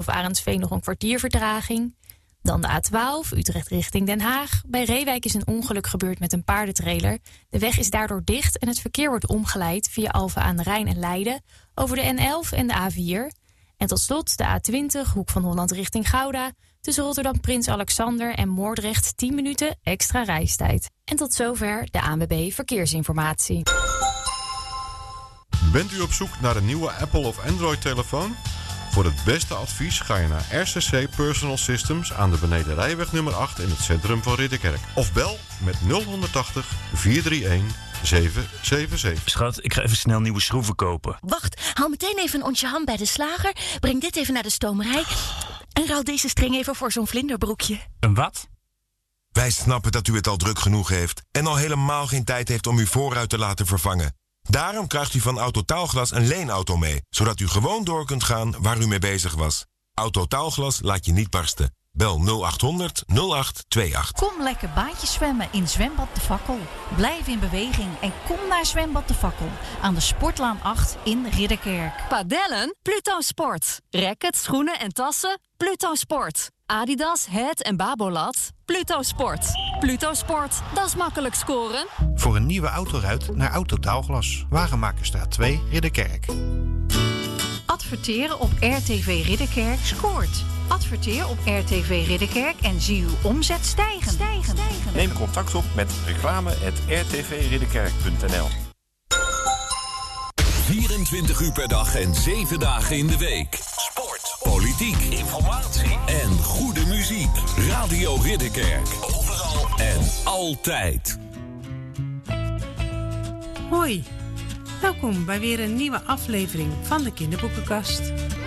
Arendsveen nog een kwartier vertraging. Dan de A12, Utrecht richting Den Haag. Bij Reewijk is een ongeluk gebeurd met een paardentrailer. De weg is daardoor dicht en het verkeer wordt omgeleid via Alphen aan de Rijn en Leiden over de N11 en de A4. En tot slot de A20, Hoek van Holland richting Gouda. Tussen Rotterdam Prins Alexander en Moordrecht 10 minuten extra reistijd. En tot zover de ANWB Verkeersinformatie. Bent u op zoek naar een nieuwe Apple of Android telefoon? Voor het beste advies ga je naar RCC Personal Systems aan de Benedenrijweg nummer 8 in het centrum van Ridderkerk. Of bel met 0180 431 777. Schat, ik ga even snel nieuwe schroeven kopen. Wacht, haal meteen even een onsje ham bij de slager. Breng dit even naar de stomerij. En ruil deze string even voor zo'n vlinderbroekje. Een wat? Wij snappen dat u het al druk genoeg heeft en al helemaal geen tijd heeft om uw voorruit te laten vervangen. Daarom krijgt u van Autotaalglas een leenauto mee, zodat u gewoon door kunt gaan waar u mee bezig was. Autotaalglas laat je niet barsten. Bel 0800 0828. Kom lekker baantjes zwemmen in Zwembad De Fakkel. Blijf in beweging en kom naar Zwembad De Fakkel aan de Sportlaan 8 in Ridderkerk. Padellen? Pluto Sport. Rackets, schoenen en tassen? Pluto Sport. Adidas, Het en Babolat? Pluto Sport. Pluto Sport, dat is makkelijk scoren. Voor een nieuwe autoruit naar Autotaalglas. Wagenmakerstraat 2, Ridderkerk. Adverteren op RTV Ridderkerk scoort. Adverteer op RTV Ridderkerk en zie uw omzet stijgen. Neem contact op met reclame@rtvridderkerk.nl. 24 uur per dag en 7 dagen in de week. Sport, politiek, informatie en goede muziek. Radio Ridderkerk. Overal en altijd. Hoi, welkom bij weer een nieuwe aflevering van de Kinderboekenkast.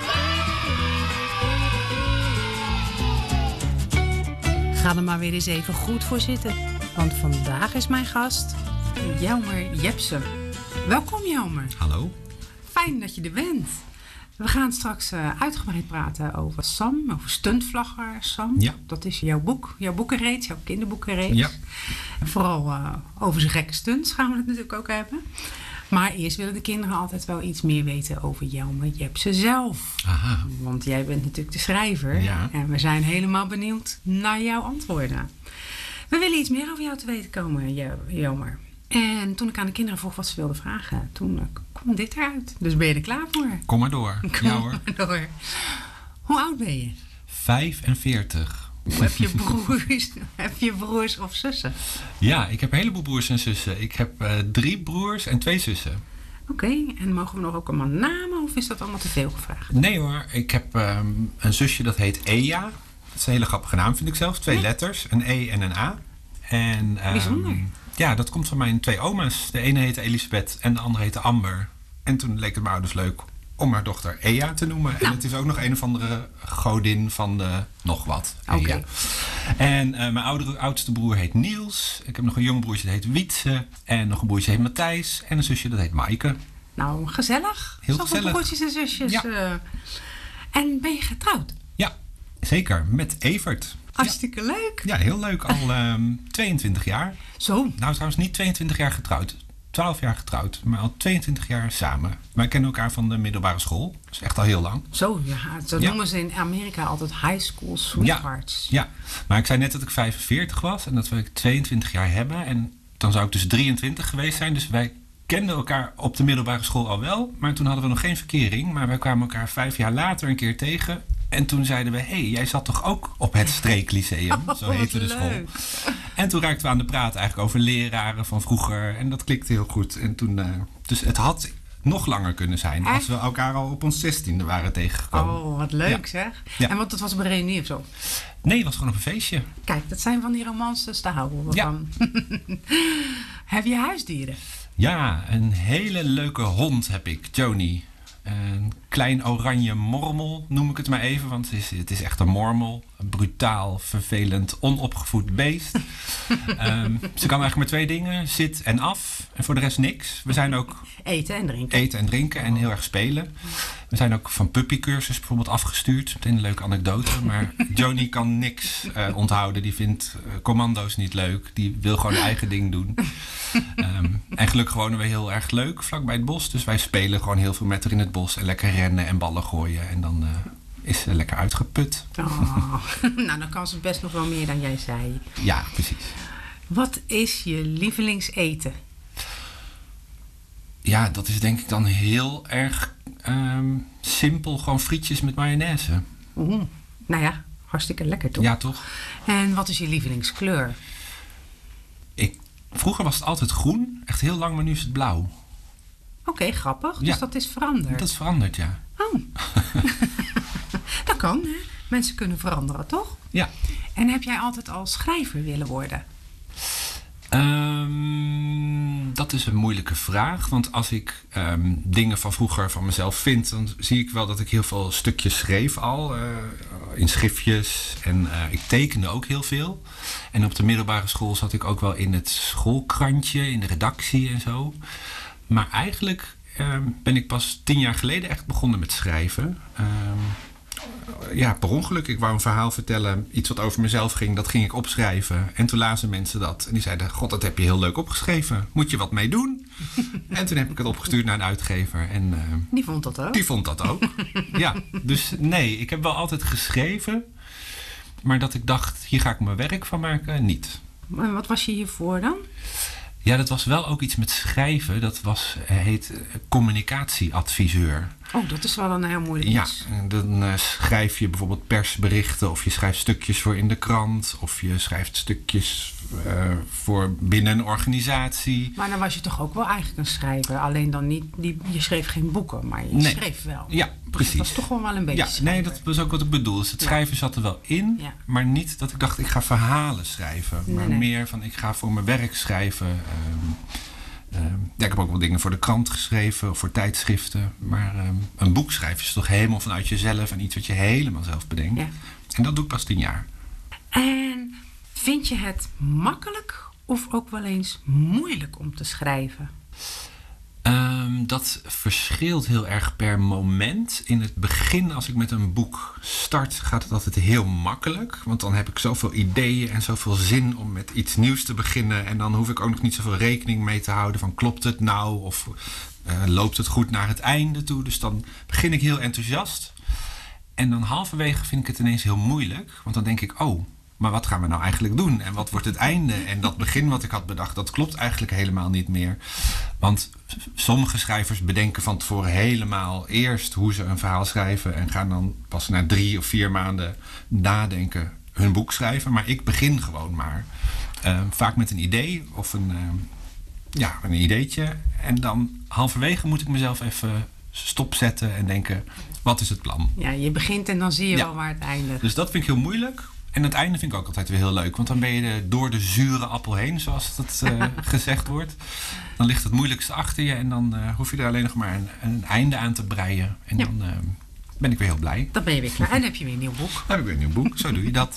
Ga er maar weer eens even goed voor zitten, want vandaag is mijn gast Jelmer Jepsen. Welkom Jelmer. Hallo. Fijn dat je er bent. We gaan straks uitgebreid praten over Sam, over stuntvlagger Sam. Ja. Dat is jouw boek, jouw boekenreeks, jouw kinderboekenreeks. Ja. En vooral over zijn gekke stunts gaan we het natuurlijk ook hebben. Maar eerst willen de kinderen altijd wel iets meer weten over Jelmer Jepsen zelf. Aha. Want jij bent natuurlijk de schrijver. Ja. En we zijn helemaal benieuwd naar jouw antwoorden. We willen iets meer over jou te weten komen, Jelmer. En toen ik aan de kinderen vroeg wat ze wilden vragen, toen kwam dit eruit. Dus ben je er klaar voor? Kom maar door. Ja hoor. Maar door. Hoe oud ben je? 45. Heb je broers of zussen? Ja, ik heb een heleboel broers en zussen. Ik heb 3 broers en 2 zussen. Oké, en mogen we nog ook allemaal namen of is dat allemaal te veel gevraagd? Nee hoor, ik heb een zusje dat heet Eja. Dat is een hele grappige naam vind ik zelf. 2 letters, een E en een A. En, bijzonder. Ja, dat komt van mijn 2 oma's. De ene heette Elisabeth en de andere heette Amber. En toen leek het mijn ouders leuk om haar dochter Eja te noemen. Nou. En het is ook nog een of andere godin van de nog wat. Eja. Okay. En mijn oudste broer heet Niels. Ik heb nog een jong broertje dat heet Wietse. En nog een broertje dat heet Matthijs. En een zusje dat heet Maaike. Nou, gezellig. Heel zoveel gezellig. broertjes en zusjes. Ja. En ben je getrouwd? Ja, zeker. Met Evert. Hartstikke leuk. Ja, heel leuk. Al 22 jaar. Zo. Nou, trouwens niet 22 jaar getrouwd. 12 jaar getrouwd, maar al 22 jaar samen. Wij kennen elkaar van de middelbare school. Dat is echt al heel lang. Zo, ja. Zo noemen ze in Amerika altijd high school sweethearts. Ja, maar ik zei net dat ik 45 was en dat we 22 jaar hebben. En dan zou ik dus 23 geweest zijn. Dus wij kenden elkaar op de middelbare school al wel. Maar toen hadden we nog geen verkering. Maar wij kwamen elkaar 5 jaar later een keer tegen. En toen zeiden we, hé, jij zat toch ook op het Streeklyceum? Zo heette de school. En toen raakten we aan de praat eigenlijk over leraren van vroeger. En dat klikte heel goed. En toen, dus het had nog langer kunnen zijn. Echt? Als we elkaar al op ons 16e waren tegengekomen. Oh, wat leuk zeg. Ja. En want het was op een reunie of zo? Nee, het was gewoon op een feestje. Kijk, dat zijn van die romances, daar houden we van. Heb je huisdieren? Ja, een hele leuke hond heb ik, Joni. Een klein oranje mormel, noem ik het maar even. Want het is echt een mormel. Een brutaal, vervelend, onopgevoed beest. Ze kan eigenlijk maar 2 dingen. Zit en af. En voor de rest niks. We zijn ook... Eten en drinken en heel erg spelen. We zijn ook van puppycursus bijvoorbeeld afgestuurd. Meteen een leuke anekdote. Maar Joni kan niks onthouden. Die vindt commando's niet leuk. Die wil gewoon haar eigen ding doen. En gelukkig wonen we heel erg leuk vlak bij het bos. Dus wij spelen gewoon heel veel met haar in het bos. En lekker rennen en ballen gooien. En dan is lekker uitgeput. Oh, nou, dan kan ze best nog wel meer dan jij zei. Ja, precies. Wat is je lievelingseten? Ja, dat is denk ik dan heel erg simpel. Gewoon frietjes met mayonaise. Nou ja, hartstikke lekker toch? Ja, toch? En wat is je lievelingskleur? Vroeger was het altijd groen. Echt heel lang, maar nu is het blauw. Oké, grappig. Dus dat is veranderd. Dat is veranderd, ja. Oh. Dat kan, hè? Mensen kunnen veranderen, toch? Ja. En heb jij altijd al schrijver willen worden? Dat is een moeilijke vraag. Want als ik dingen van vroeger van mezelf vind, dan zie ik wel dat ik heel veel stukjes schreef al. In schriftjes. En ik tekende ook heel veel. En op de middelbare school zat ik ook wel in het schoolkrantje, in de redactie en zo. Maar eigenlijk ben ik pas 10 jaar geleden echt begonnen met schrijven. Ja, per ongeluk. Ik wou een verhaal vertellen, iets wat over mezelf ging, dat ging ik opschrijven. En toen lazen mensen dat. En die zeiden, god, dat heb je heel leuk opgeschreven. Moet je wat mee doen? En toen heb ik het opgestuurd naar een uitgever. En, die vond dat ook? Die vond dat ook. Ja, dus nee, ik heb wel altijd geschreven. Maar dat ik dacht, hier ga ik mijn werk van maken, niet. Maar wat was je hiervoor dan? Ja, dat was wel ook iets met schrijven. Dat heet communicatieadviseur. Oh, dat is wel een heel moeilijk iets. Ja, dan schrijf je bijvoorbeeld persberichten, of je schrijft stukjes voor in de krant, of je schrijft stukjes voor binnen een organisatie. Maar dan was je toch ook wel eigenlijk een schrijver, alleen dan niet, je schreef geen boeken, maar je schreef wel. Ja, precies. Dus dat was toch gewoon wel een beetje schrijver. Nee, dat was ook wat ik bedoel. Dus het schrijven zat er wel in, maar niet dat ik dacht, ik ga verhalen schrijven. Maar meer van, ik ga voor mijn werk schrijven. Ja, ik heb ook wel dingen voor de krant geschreven of voor tijdschriften. Maar een boek schrijven is toch helemaal vanuit jezelf en iets wat je helemaal zelf bedenkt. Ja. En dat doe ik pas 10 jaar. En vind je het makkelijk of ook wel eens moeilijk om te schrijven? Dat verschilt heel erg per moment. In het begin, als ik met een boek start, gaat het altijd heel makkelijk. Want dan heb ik zoveel ideeën en zoveel zin om met iets nieuws te beginnen. En dan hoef ik ook nog niet zoveel rekening mee te houden van klopt het nou? Of loopt het goed naar het einde toe? Dus dan begin ik heel enthousiast. En dan halverwege vind ik het ineens heel moeilijk. Want dan denk ik, maar wat gaan we nou eigenlijk doen? En wat wordt het einde? En dat begin wat ik had bedacht, dat klopt eigenlijk helemaal niet meer. Want sommige schrijvers bedenken van tevoren helemaal eerst hoe ze een verhaal schrijven en gaan dan pas na 3 of 4 maanden nadenken hun boek schrijven. Maar ik begin gewoon maar. Vaak met een idee of een ideetje. En dan halverwege moet ik mezelf even stopzetten en denken, wat is het plan? Ja, je begint en dan zie je wel waar het eindigt. Dus dat vind ik heel moeilijk. En het einde vind ik ook altijd weer heel leuk. Want dan ben je door de zure appel heen, zoals dat gezegd wordt. Dan ligt het moeilijkste achter je. En dan hoef je er alleen nog maar een einde aan te breien. En dan ben ik weer heel blij. Dan ben je weer klaar. En dan heb je weer een nieuw boek. Dan heb ik weer een nieuw boek. Zo doe je dat.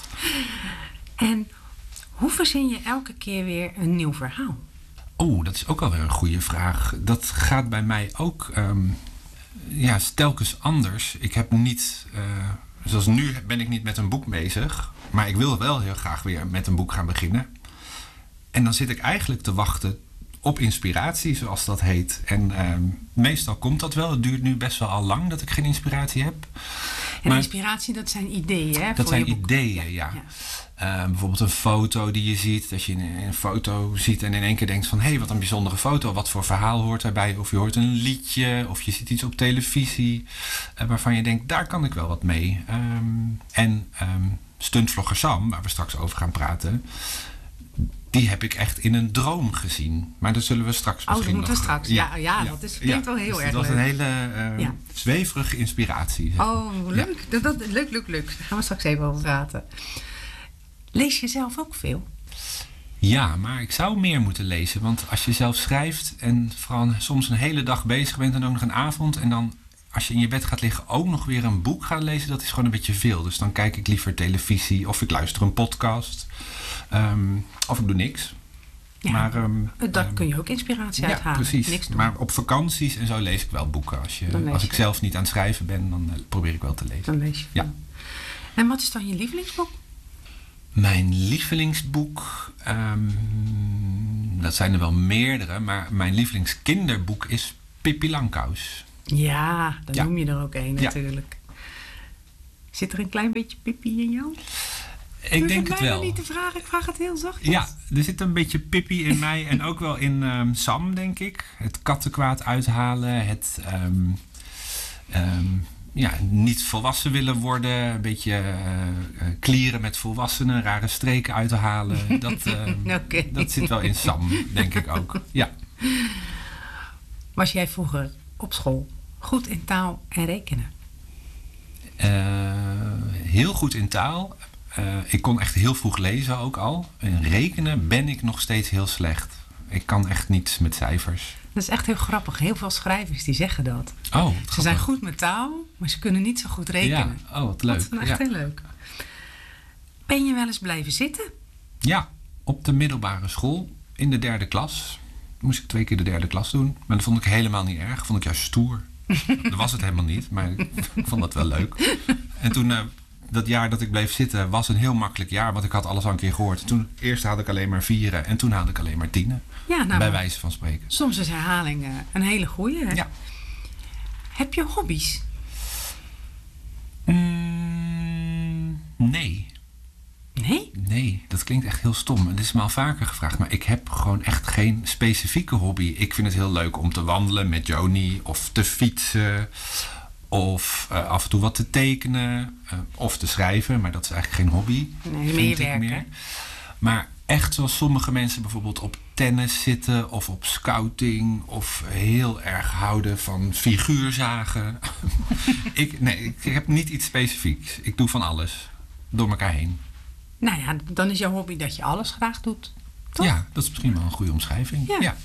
En hoe verzin je elke keer weer een nieuw verhaal? Dat is ook alweer een goede vraag. Dat gaat bij mij ook telkens anders. Ik heb niet... Zoals nu ben ik niet met een boek bezig. Maar ik wil wel heel graag weer met een boek gaan beginnen. En dan zit ik eigenlijk te wachten op inspiratie, zoals dat heet. En meestal komt dat wel. Het duurt nu best wel al lang dat ik geen inspiratie heb. En inspiratie, dat zijn ideeën, hè? Dat zijn ideeën, ja. Bijvoorbeeld een foto die je ziet. Dat je een foto ziet en in één keer denkt van... hé, wat een bijzondere foto. Wat voor verhaal hoort daarbij? Of je hoort een liedje. Of je ziet iets op televisie. Waarvan je denkt, daar kan ik wel wat mee. Stuntvlogger Sam, waar we straks over gaan praten... die heb ik echt in een droom gezien. Maar dat zullen we straks misschien dat moeten nog... we straks. Ja, dat klinkt wel heel erg leuk. Dat was een hele zweverige inspiratie. Zeg. Leuk. Ja. Leuk. Daar gaan we straks even over praten. Lees je zelf ook veel? Ja, maar ik zou meer moeten lezen. Want als je zelf schrijft en vooral soms een hele dag bezig bent... en ook nog een avond... en dan als je in je bed gaat liggen ook nog weer een boek gaat lezen... dat is gewoon een beetje veel. Dus dan kijk ik liever televisie of ik luister een podcast... of ik doe niks. Ja, maar, daar kun je ook inspiratie uithalen. Precies. Niks doen. Maar op vakanties en zo lees ik wel boeken. Als ik zelf niet aan het schrijven ben, dan probeer ik wel te lezen. Dan lees je veel. Ja. En wat is dan je lievelingsboek? Mijn lievelingsboek... dat zijn er wel meerdere. Maar mijn lievelingskinderboek is Pippi Langkous. Ja, dan noem je er ook één natuurlijk. Zit er een klein beetje Pippi in jou? Ik denk het wel. Niet te vragen. Ik vraag het heel zachtjes. Ja, er zit een beetje Pippi in mij. En ook wel in Sam, denk ik. Het kattenkwaad uithalen. Het niet volwassen willen worden. Een beetje klieren met volwassenen. Rare streken uit te halen. Dat zit wel in Sam, denk ik ook. Ja. Was jij vroeger op school goed in taal en rekenen? Heel goed in taal. Ik kon echt heel vroeg lezen ook al. En rekenen ben ik nog steeds heel slecht. Ik kan echt niets met cijfers. Dat is echt heel grappig. Heel veel schrijvers die zeggen dat. Oh, ze zijn goed met taal, maar ze kunnen niet zo goed rekenen. Ja, wat leuk. Dat is echt heel leuk. Ben je wel eens blijven zitten? Ja, op de middelbare school in de 3e klas. Moest ik 2 keer de 3e klas doen. Maar dat vond ik helemaal niet erg. Vond ik juist stoer. Dat was het helemaal niet, maar ik vond dat wel leuk. En toen, dat jaar dat ik bleef zitten, was een heel makkelijk jaar. Want ik had alles al een keer gehoord. Toen eerst had ik alleen maar 4 en toen had ik alleen maar 10. Ja, nou, bij wijze van spreken. Soms is herhaling een hele goeie. Hè? Ja. Heb je hobby's? Nee. Nee? Nee, dat klinkt echt heel stom. Het is me al vaker gevraagd, maar ik heb gewoon echt geen specifieke hobby. Ik vind het heel leuk om te wandelen met Joni of te fietsen of af en toe wat te tekenen of te schrijven, maar dat is eigenlijk geen hobby. Nee, meer werken. Maar echt zoals sommige mensen bijvoorbeeld op tennis zitten of op scouting of heel erg houden van figuurzagen. Ik heb niet iets specifieks. Ik doe van alles door elkaar heen. Nou ja, dan is jouw hobby dat je alles graag doet. Toch? Ja, dat is misschien wel een goede omschrijving. Ja.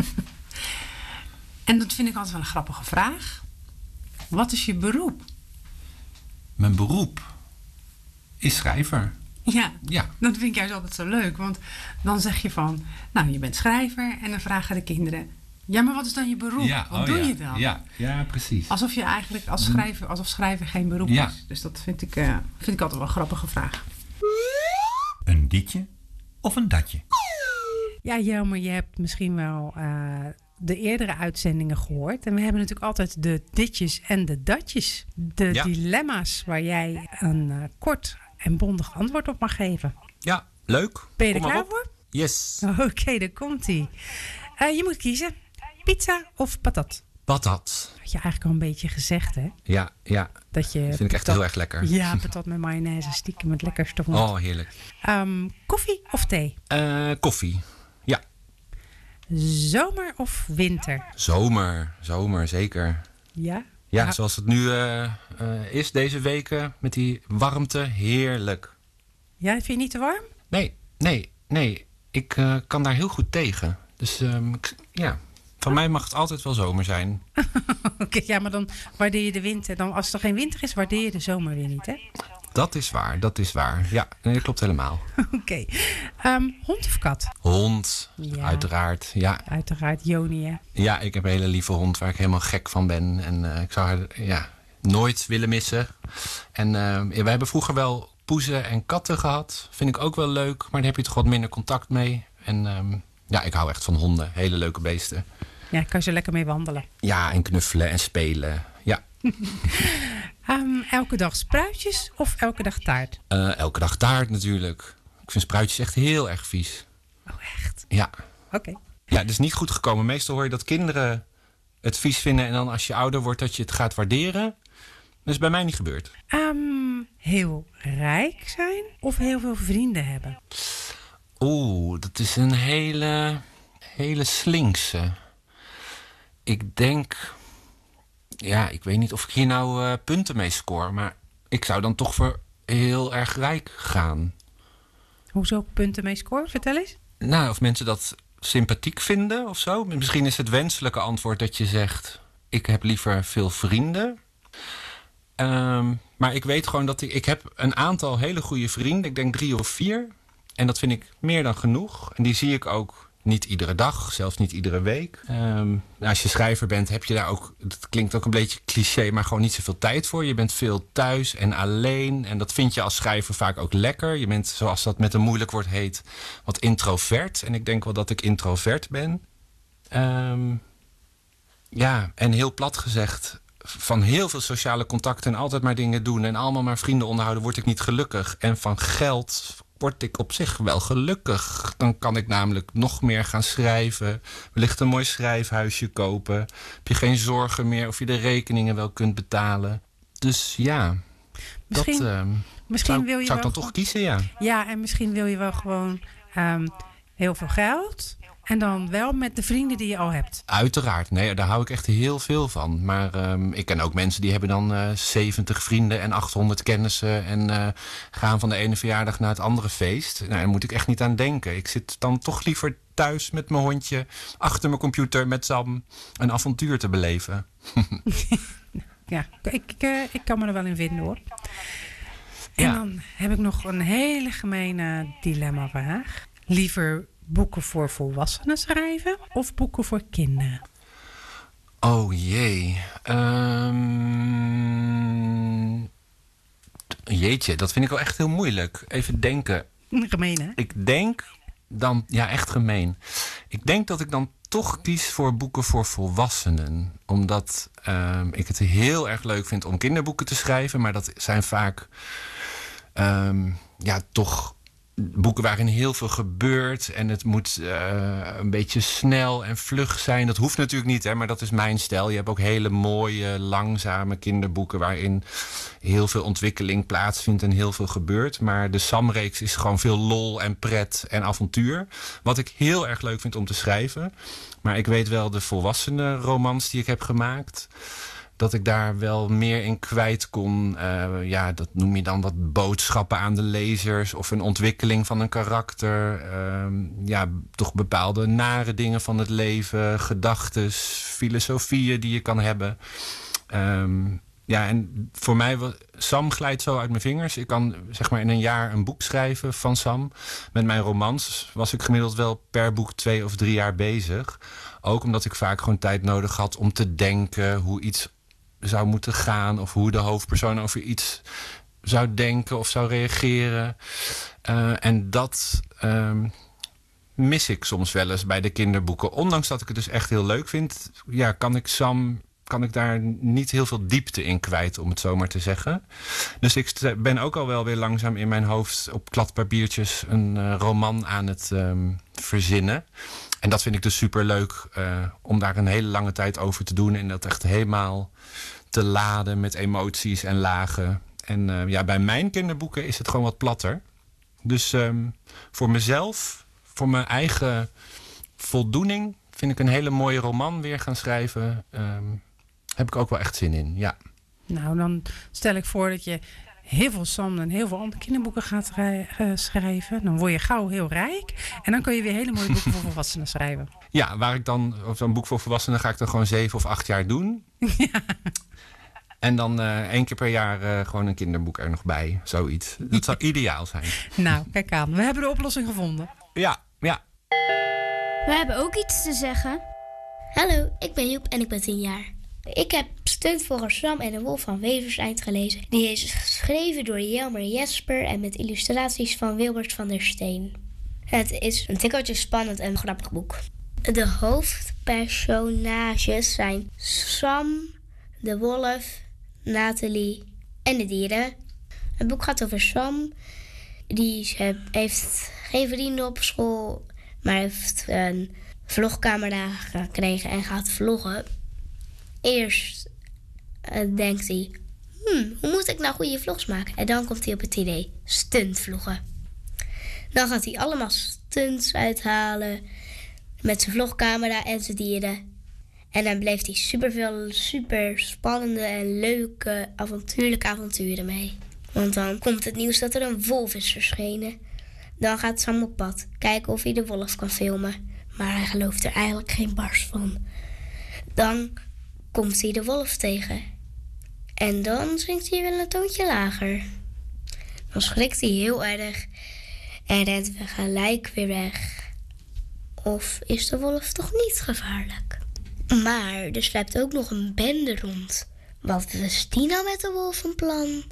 En dat vind ik altijd wel een grappige vraag. Wat is je beroep? Mijn beroep is schrijver. Ja, dat vind ik juist altijd zo leuk. Want dan zeg je van, nou, je bent schrijver. En dan vragen de kinderen, ja, maar wat is dan je beroep? Ja, wat doe je dan? Ja, precies. Alsof je eigenlijk alsof schrijver geen beroep is. Dus dat vind ik altijd wel een grappige vraag. Een ditje of een datje? Ja, Jelmer, je hebt misschien wel de eerdere uitzendingen gehoord. En we hebben natuurlijk altijd de ditjes en de datjes. De dilemma's waar jij een kort en bondig antwoord op mag geven. Ja, leuk. Ben je er klaar voor? Yes. Oké, daar komt-ie. Je moet kiezen. Pizza of patat? Patat. Had je eigenlijk al een beetje gezegd, hè? Ja. Dat je vind ik echt heel erg lekker. Ja, patat met mayonaise, stiekem het lekkerste vond. Oh, heerlijk. Koffie of thee? Koffie, ja. Zomer of winter? Zomer, zeker. Ja? Ja, zoals het nu is deze weken met die warmte, heerlijk. Ja, vind je niet te warm? Nee. Ik kan daar heel goed tegen. Dus van mij mag het altijd wel zomer zijn. Oké, ja, maar dan waardeer je de winter. Dan, als er geen winter is, waardeer je de zomer weer niet, hè? Dat is waar. Ja, nee, dat klopt helemaal. Oké. Hond of kat? Hond, uiteraard. Ja. Uiteraard, Joni, hè? Ja, ik heb een hele lieve hond waar ik helemaal gek van ben. En ik zou haar nooit willen missen. En wij hebben vroeger wel poezen en katten gehad. Vind ik ook wel leuk, maar daar heb je toch wat minder contact mee. En ik hou echt van honden. Hele leuke beesten. Ja, kan je zo lekker mee wandelen. Ja, en knuffelen en spelen. Ja. Elke dag spruitjes of elke dag taart? Elke dag taart natuurlijk. Ik vind spruitjes echt heel erg vies. Oh, echt? Ja. Oké. Ja, het is niet goed gekomen. Meestal hoor je dat kinderen het vies vinden en dan als je ouder wordt dat je het gaat waarderen. Dat is bij mij niet gebeurd. Heel rijk zijn of heel veel vrienden hebben? Oeh, dat is een hele slinkse. Ik denk... Ja, ik weet niet of ik hier nou punten mee score, maar ik zou dan toch voor heel erg rijk gaan. Hoezo punten mee scoren? Vertel eens. Nou, of mensen dat sympathiek vinden of zo. Misschien is het wenselijke antwoord dat je zegt... ik heb liever veel vrienden. Maar ik weet gewoon dat ik heb een aantal hele goede vrienden. Ik denk 3 of 4. En dat vind ik meer dan genoeg. En die zie ik ook niet iedere dag, zelfs niet iedere week. Als je schrijver bent, heb je daar ook... Het klinkt ook een beetje cliché, maar gewoon niet zoveel tijd voor. Je bent veel thuis en alleen. En dat vind je als schrijver vaak ook lekker. Je bent, zoals dat met een moeilijk woord heet, wat introvert. En ik denk wel dat ik introvert ben. En heel plat gezegd... van heel veel sociale contacten en altijd maar dingen doen en allemaal maar vrienden onderhouden, word ik niet gelukkig. En van geld word ik op zich wel gelukkig. Dan kan ik namelijk nog meer gaan schrijven. Wellicht een mooi schrijfhuisje kopen. Heb je geen zorgen meer of je de rekeningen wel kunt betalen. Dus ja, misschien wil je zou ik dan wel toch kiezen, ja. Ja, en misschien wil je wel gewoon heel veel geld. En dan wel met de vrienden die je al hebt. Uiteraard, nee, daar hou ik echt heel veel van. Maar ik ken ook mensen die hebben dan 70 vrienden en 800 kennissen en gaan van de ene verjaardag naar het andere feest. Nou, daar moet ik echt niet aan denken. Ik zit dan toch liever thuis met mijn hondje, achter mijn computer met Sam, een avontuur te beleven. Ja, ik kan me er wel in vinden, hoor. En dan heb ik nog een hele gemene dilemma-vraag. Liever boeken voor volwassenen schrijven of boeken voor kinderen? Oh jee. Jeetje, dat vind ik wel echt heel moeilijk. Even denken. Gemeen, hè? Ik denk dan... Ja, echt gemeen. Ik denk dat ik dan toch kies voor boeken voor volwassenen. Omdat ik het heel erg leuk vind om kinderboeken te schrijven. Maar dat zijn vaak... toch boeken waarin heel veel gebeurt. En het moet een beetje snel en vlug zijn. Dat hoeft natuurlijk niet, hè, maar dat is mijn stijl. Je hebt ook hele mooie, langzame kinderboeken waarin heel veel ontwikkeling plaatsvindt en heel veel gebeurt. Maar de Sam-reeks is gewoon veel lol en pret en avontuur. Wat ik heel erg leuk vind om te schrijven. Maar ik weet wel de volwassene romans die ik heb gemaakt, dat ik daar wel meer in kwijt kon. Dat noem je dan wat boodschappen aan de lezers of een ontwikkeling van een karakter. Toch bepaalde nare dingen van het leven, gedachtes, filosofieën die je kan hebben. En voor mij, Sam glijdt zo uit mijn vingers. Ik kan zeg maar in een jaar een boek schrijven van Sam. Met mijn romans was ik gemiddeld wel per boek 2 of 3 jaar bezig. Ook omdat ik vaak gewoon tijd nodig had om te denken hoe iets zou moeten gaan, of hoe de hoofdpersoon over iets zou denken of zou reageren. En dat mis ik soms wel eens bij de kinderboeken. Ondanks dat ik het dus echt heel leuk vind, kan ik daar niet heel veel diepte in kwijt, om het zo maar te zeggen. Dus ik ben ook al wel weer langzaam in mijn hoofd op kladpapiertjes een roman aan het verzinnen. En dat vind ik dus super leuk om daar een hele lange tijd over te doen en dat echt helemaal te laden met emoties en lagen. En bij mijn kinderboeken is het gewoon wat platter. Dus voor mezelf, voor mijn eigen voldoening, vind ik een hele mooie roman weer gaan schrijven. Heb ik ook wel echt zin in, ja. Nou, dan stel ik voor dat je heel veel Sam en heel veel andere kinderboeken gaat schrijven. Dan word je gauw heel rijk. En dan kun je weer hele mooie boeken voor volwassenen schrijven. Ja, waar ik dan, of zo'n boek voor volwassenen ga ik dan gewoon 7 of 8 jaar doen. Ja. En dan 1 keer per jaar gewoon een kinderboek er nog bij. Zoiets. Dat zou ideaal zijn. Nou, kijk aan. We hebben de oplossing gevonden. Ja. We hebben ook iets te zeggen. Hallo, ik ben Joep en ik ben 10 jaar. Ik heb Stuntvogel Sam en de Wolf van Weverseind gelezen. Die is geschreven door Jelmer Jesper en met illustraties van Wilbert van der Steen. Het is een tikkeltje spannend en grappig boek. De hoofdpersonages zijn Sam, de wolf, Nathalie en de dieren. Het boek gaat over Sam. Die heeft geen vrienden op school, maar heeft een vlogcamera gekregen en gaat vloggen. Eerst denkt hij, hoe moet ik nou goede vlogs maken? En dan komt hij op het idee, stuntvloggen. Dan gaat hij allemaal stunts uithalen met zijn vlogcamera en zijn dieren. En dan blijft hij super spannende en leuke, avontuurlijke avonturen mee. Want dan komt het nieuws dat er een wolf is verschenen. Dan gaat Sam op pad, kijken of hij de wolf kan filmen. Maar hij gelooft er eigenlijk geen bars van. Dan komt hij de wolf tegen. En dan zingt hij wel een toontje lager. Dan schrikt hij heel erg en rent gelijk weer weg. Of is de wolf toch niet gevaarlijk? Maar er sluipt ook nog een bende rond. Wat is die nou met de wolf van plan?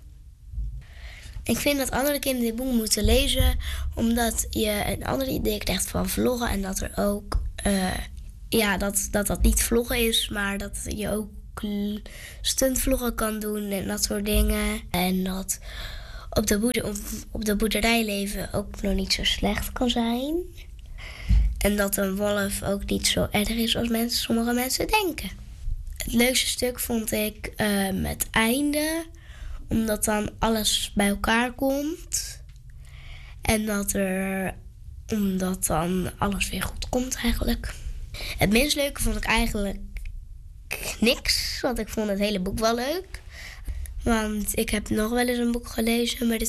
Ik vind dat andere kinderen dit boek moeten lezen, omdat je een ander idee krijgt van vloggen. En dat er ook, dat niet vloggen is, maar dat je ook ook stuntvloggen kan doen en dat soort dingen. En dat op de boerderij leven ook nog niet zo slecht kan zijn. En dat een wolf ook niet zo erg is als sommige mensen denken. Het leukste stuk vond ik het einde, omdat dan alles bij elkaar komt. En omdat dan alles weer goed komt eigenlijk. Het minst leuke vond ik eigenlijk niks, want ik vond het hele boek wel leuk. Want ik heb nog wel eens een boek gelezen, maar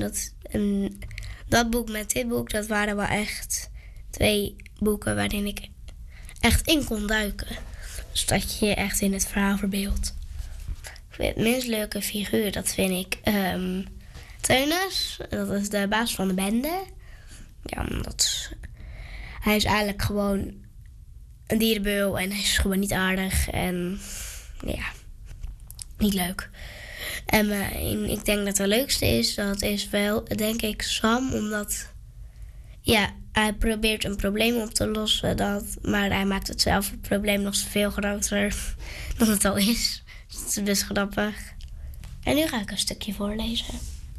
dat boek met dit boek, dat waren wel echt 2 boeken waarin ik echt in kon duiken. Dus dat je je echt in het verhaal verbeeldt. Het minst leuke figuur, dat vind ik Teunis. Dat is de baas van de bende. Ja, hij is eigenlijk gewoon een dierenbeul en hij is gewoon niet aardig en ja, niet leuk. En ik denk dat het leukste is, dat is wel, denk ik, Sam, omdat hij probeert een probleem op te lossen, maar hij maakt het zelf het probleem nog veel groter dan het al is. Dat is best grappig. En nu ga ik een stukje voorlezen.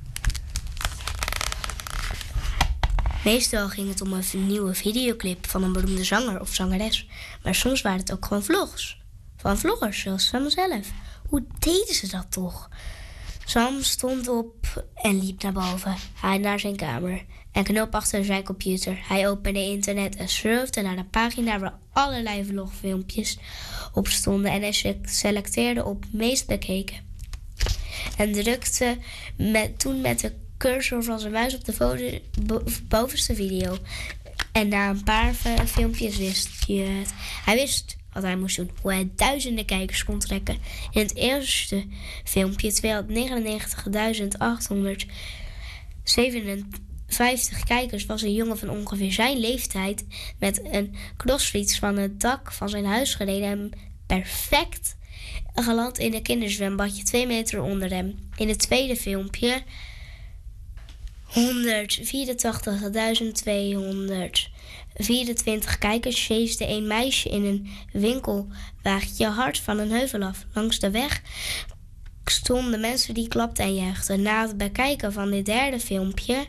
Meestal ging het om een nieuwe videoclip van een beroemde zanger of zangeres. Maar soms waren het ook gewoon vlogs. Van vloggers, zoals Sam zelf. Hoe deden ze dat toch? Sam stond op en liep naar boven. Hij naar zijn kamer en knoop achter zijn computer. Hij opende internet en surfde naar de pagina waar allerlei vlogfilmpjes op stonden. En hij selecteerde op meest bekeken. En drukte toen met de cursor van zijn muis op de bovenste video. En na een paar filmpjes wist je het. Hij wist wat hij moest doen, hoe hij duizenden kijkers kon trekken. In het eerste filmpje 299.857 kijkers was een jongen van ongeveer zijn leeftijd met een crossfiets van het dak van zijn huis gereden en perfect geland in een kinderzwembadje 2 meter onder hem. In het tweede filmpje 184.224 kijkers chaseerde een meisje in een winkelwagentje hard van een heuvel af. Langs de weg stonden mensen die klapten en juichten. Na het bekijken van dit derde filmpje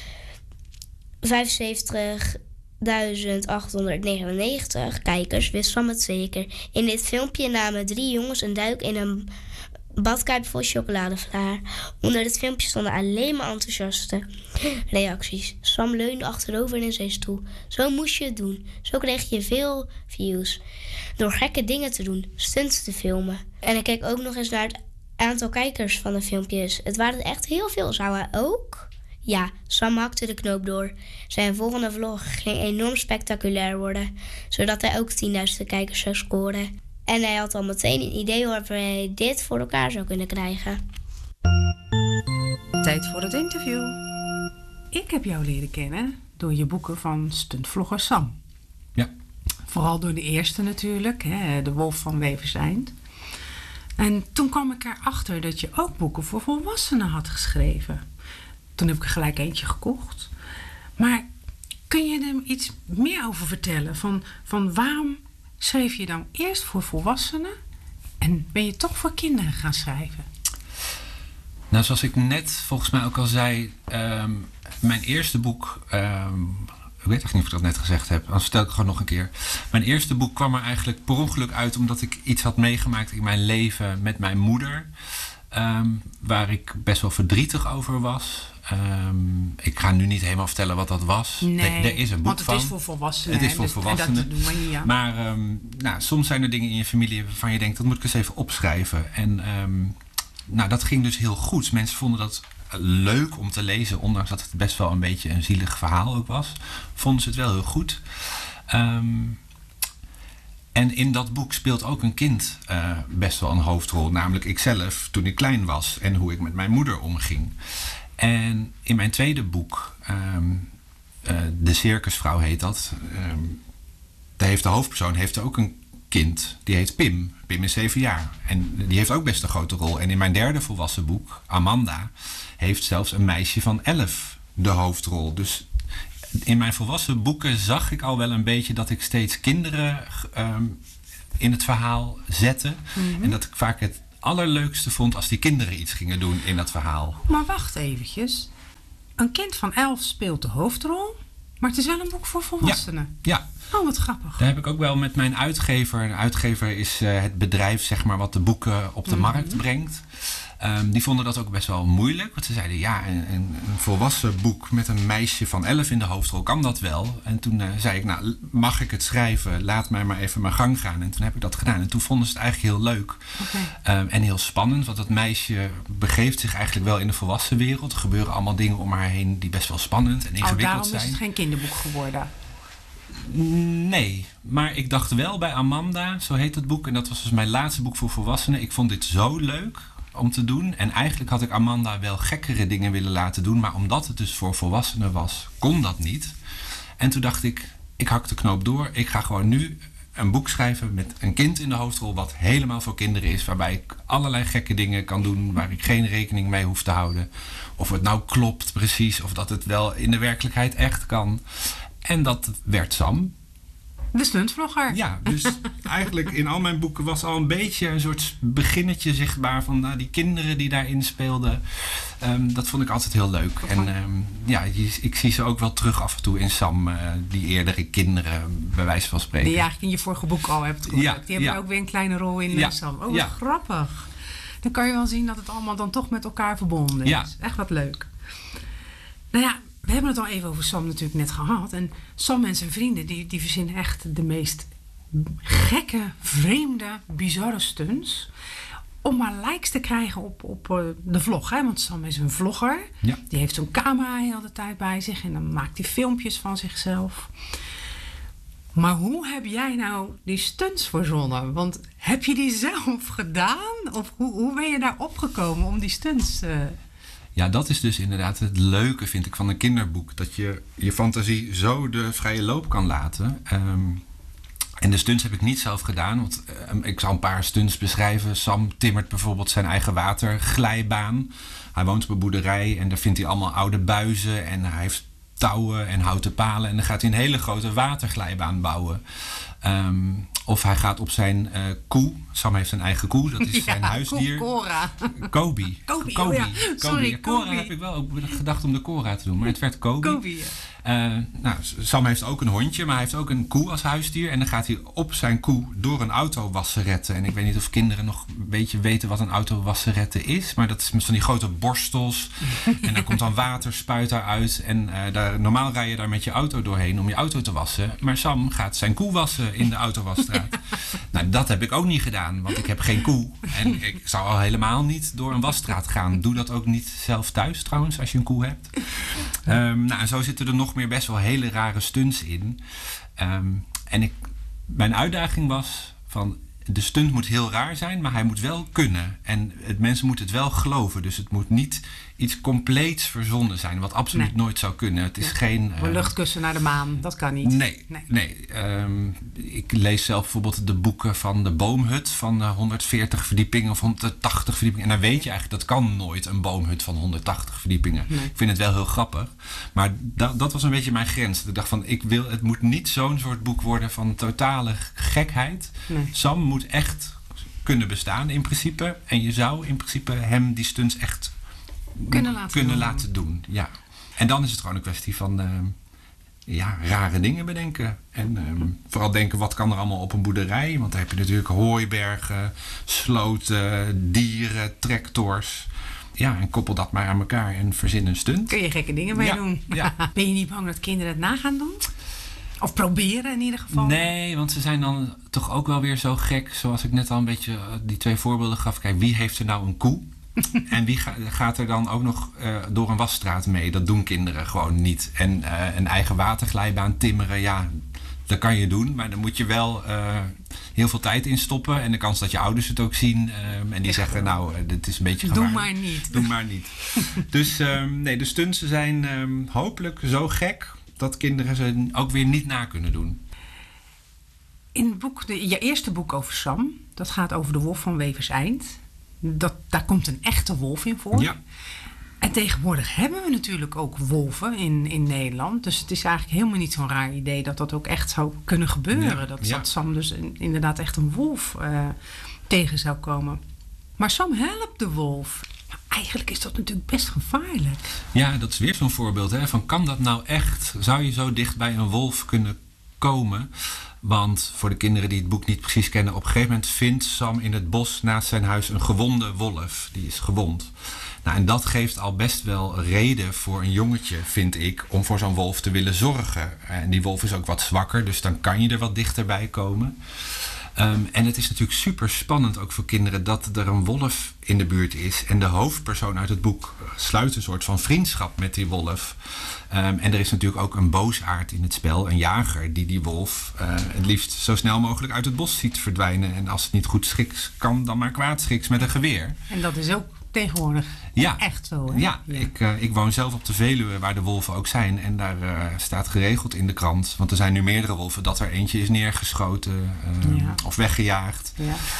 75.899 kijkers wist Sam het zeker. In dit filmpje namen 3 jongens een duik in een badkuip vol chocoladevlaar. Onder het filmpje stonden alleen maar enthousiaste reacties. Sam leunde achterover in zijn stoel. Zo moest je het doen. Zo kreeg je veel views. Door gekke dingen te doen, stunts te filmen. En ik keek ook nog eens naar het aantal kijkers van de filmpjes. Het waren er echt heel veel. Zou hij ook? Ja, Sam hakte de knoop door. Zijn volgende vlog ging enorm spectaculair worden, zodat hij ook 10.000 kijkers zou scoren. En hij had al meteen een idee hoe hij dit voor elkaar zou kunnen krijgen. Tijd voor het interview. Ik heb jou leren kennen door je boeken van stuntvlogger Sam. Ja. Vooral door de eerste natuurlijk, De Wolf van Weverseind. En toen kwam ik erachter dat je ook boeken voor volwassenen had geschreven. Toen heb ik er gelijk eentje gekocht. Maar kun je er iets meer over vertellen? Van waarom schreef je dan eerst voor volwassenen en ben je toch voor kinderen gaan schrijven? Nou, zoals ik net volgens mij ook al zei, mijn eerste boek, ik weet echt niet of ik dat net gezegd heb, anders vertel ik het gewoon nog een keer. Mijn eerste boek kwam er eigenlijk per ongeluk uit omdat ik iets had meegemaakt in mijn leven met mijn moeder, waar ik best wel verdrietig over was. Ik ga nu niet helemaal vertellen wat dat was. Nee, er is een boek van. Want het is voor volwassenen. Het is voor volwassenen. Dat doen we niet, ja. Maar soms zijn er dingen in je familie waarvan je denkt, dat moet ik eens even opschrijven. En dat ging dus heel goed. Mensen vonden dat leuk om te lezen, ondanks dat het best wel een beetje een zielig verhaal ook was. Vonden ze het wel heel goed. En in dat boek speelt ook een kind best wel een hoofdrol. Namelijk ikzelf toen ik klein was en hoe ik met mijn moeder omging. En in mijn tweede boek, De Circusvrouw heet dat. Daar heeft de hoofdpersoon ook een kind. Die heet Pim. Pim is 7 jaar. En die heeft ook best een grote rol. En in mijn derde volwassen boek, Amanda, heeft zelfs een meisje van 11 de hoofdrol. Dus in mijn volwassen boeken zag ik al wel een beetje dat ik steeds kinderen in het verhaal zetten. Mhm. En dat ik vaak het allerleukste vond als die kinderen iets gingen doen in dat verhaal. Maar wacht eventjes. Een kind van 11 speelt de hoofdrol, maar het is wel een boek voor volwassenen. Ja. Oh, wat grappig. Daar heb ik ook wel met mijn uitgever. De uitgever is het bedrijf, zeg maar, wat de boeken op de markt brengt. Die vonden dat ook best wel moeilijk. Want ze zeiden, ja, een volwassen boek met een meisje van 11 in de hoofdrol, kan dat wel? En toen zei ik, nou, mag ik het schrijven? Laat mij maar even mijn gang gaan. En toen heb ik dat gedaan. En toen vonden ze het eigenlijk heel leuk. En heel spannend. Want dat meisje begeeft zich eigenlijk wel in de volwassen wereld. Er gebeuren allemaal dingen om haar heen die best wel spannend en ingewikkeld daarom zijn. Is het geen kinderboek geworden? Nee, maar ik dacht wel bij Amanda, zo heet het boek. En dat was dus mijn laatste boek voor volwassenen. Ik vond dit zo leuk om te doen. En eigenlijk had ik Amanda wel gekkere dingen willen laten doen. Maar omdat het dus voor volwassenen was, kon dat niet. En toen dacht ik hak de knoop door. Ik ga gewoon nu een boek schrijven met een kind in de hoofdrol, wat helemaal voor kinderen is. Waarbij ik allerlei gekke dingen kan doen, waar ik geen rekening mee hoef te houden. Of het nou klopt precies, of dat het wel in de werkelijkheid echt kan. En dat werd Sam. De stuntvlogger. Ja, dus eigenlijk in al mijn boeken was al een beetje een soort beginnetje zichtbaar van die kinderen die daarin speelden. Dat vond ik altijd heel leuk. En ik zie ze ook wel terug af en toe in Sam, die eerdere kinderen, bij wijze van spreken. Die je eigenlijk in je vorige boek al hebt gebruikt. Ja, die hebben ook weer een kleine rol in Sam. Oh, wat grappig. Dan kan je wel zien dat het allemaal dan toch met elkaar verbonden is. Ja. Echt wat leuk. Nou ja, we hebben het al even over Sam natuurlijk net gehad. En Sam en zijn vrienden, die verzinnen echt de meest gekke, vreemde, bizarre stunts. Om maar likes te krijgen op de vlog. Hè? Want Sam is een vlogger. Ja. Die heeft zo'n camera heel de tijd bij zich. En dan maakt hij filmpjes van zichzelf. Maar hoe heb jij nou die stunts verzonnen? Want heb je die zelf gedaan? Of hoe ben je daar opgekomen om die stunts... Ja, dat is dus inderdaad het leuke, vind ik, van een kinderboek. Dat je je fantasie zo de vrije loop kan laten. En de stunts heb ik niet zelf gedaan. Want ik zal een paar stunts beschrijven. Sam timmert bijvoorbeeld zijn eigen waterglijbaan. Hij woont op een boerderij en daar vindt hij allemaal oude buizen. En hij heeft touwen en houten palen. En dan gaat hij een hele grote waterglijbaan bouwen. Of hij gaat op zijn koe. Sam heeft zijn eigen koe. Dat is zijn huisdier. Cora. Kobe. Oh ja. Sorry, Cora heb ik wel ook gedacht om de Cora te doen. Maar het werd Kobe. Kobe, ja. Sam heeft ook een hondje, maar hij heeft ook een koe als huisdier. En dan gaat hij op zijn koe door een autowasserette. En ik weet niet of kinderen nog een beetje weten wat een autowasserette is. Maar dat is met van die grote borstels. En dan komt dan waterspuit daaruit. En normaal rij je daar met je auto doorheen om je auto te wassen. Maar Sam gaat zijn koe wassen in de autowasstraat. Nou, dat heb ik ook niet gedaan, want ik heb geen koe. En ik zou al helemaal niet door een wasstraat gaan. Doe dat ook niet zelf thuis trouwens, als je een koe hebt. En zo zitten er nog meer best wel hele rare stunts in. Mijn uitdaging was van... De stunt moet heel raar zijn, maar hij moet wel kunnen. En mensen moeten het wel geloven. Dus het moet niet iets compleets verzonnen zijn, wat absoluut nooit zou kunnen. Het is geen... Een luchtkussen naar de maan, dat kan niet. Nee. Ik lees zelf bijvoorbeeld de boeken van de Boomhut van 140 verdiepingen of 180 verdiepingen. En dan weet je eigenlijk, dat kan nooit een boomhut van 180 verdiepingen. Nee. Ik vind het wel heel grappig. Maar dat was een beetje mijn grens. Ik dacht van, het moet niet zo'n soort boek worden van totale gekheid. Nee. Sam moet echt kunnen bestaan in principe. En je zou in principe hem die stunts echt kunnen laten doen. Ja. En dan is het gewoon een kwestie van rare dingen bedenken. En vooral denken, wat kan er allemaal op een boerderij? Want daar heb je natuurlijk hooibergen, sloten, dieren, tractors. Ja, en koppel dat maar aan elkaar en verzin een stunt. Kun je gekke dingen mee doen. Ja. Ben je niet bang dat kinderen het na gaan doen? Of proberen in ieder geval? Nee, want ze zijn dan toch ook wel weer zo gek. Zoals ik net al een beetje die 2 voorbeelden gaf. Kijk, wie heeft er nou een koe? En wie gaat er dan ook nog door een wasstraat mee? Dat doen kinderen gewoon niet. En een eigen waterglijbaan timmeren, ja, dat kan je doen. Maar dan moet je wel heel veel tijd in stoppen. En de kans dat je ouders het ook zien. En die zeggen, nou, dit is een beetje gevaarlijk. Doe maar niet. Dus de stunts zijn hopelijk zo gek dat kinderen ze ook weer niet na kunnen doen. In het boek, je eerste boek over Sam, dat gaat over de wolf van Weverseind. Daar komt een echte wolf in voor. Ja. En tegenwoordig hebben we natuurlijk ook wolven in Nederland. Dus het is eigenlijk helemaal niet zo'n raar idee dat dat ook echt zou kunnen gebeuren. Dat Sam dus inderdaad echt een wolf tegen zou komen. Maar Sam helpt de wolf. Maar eigenlijk is dat natuurlijk best gevaarlijk. Ja, dat is weer zo'n voorbeeld. Hè, van kan dat nou echt? Zou je zo dicht bij een wolf kunnen komen? Want voor de kinderen die het boek niet precies kennen... op een gegeven moment vindt Sam in het bos naast zijn huis een gewonde wolf. Die is gewond. Nou, en dat geeft al best wel reden voor een jongetje, vind ik... om voor zo'n wolf te willen zorgen. En die wolf is ook wat zwakker, dus dan kan je er wat dichterbij komen. En het is natuurlijk super spannend ook voor kinderen dat er een wolf in de buurt is. En de hoofdpersoon uit het boek sluit een soort van vriendschap met die wolf. En er is natuurlijk ook een boosaard in het spel, een jager, die wolf het liefst zo snel mogelijk uit het bos ziet verdwijnen. En als het niet goed schiks, kan dan maar kwaad schiks met een geweer. En dat is ook tegenwoordig echt zo, hè? Ja. Ik woon zelf op de Veluwe, waar de wolven ook zijn. En daar staat geregeld in de krant, want er zijn nu meerdere wolven, dat er eentje is neergeschoten of weggejaagd.